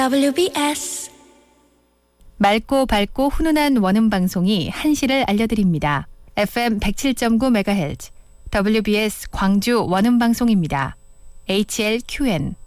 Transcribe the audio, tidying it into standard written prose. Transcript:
WBS 맑고 밝고 훈훈한 원음 방송이 한시를 알려드립니다. FM 107.9MHz WBS 광주 원음 방송입니다. HLQN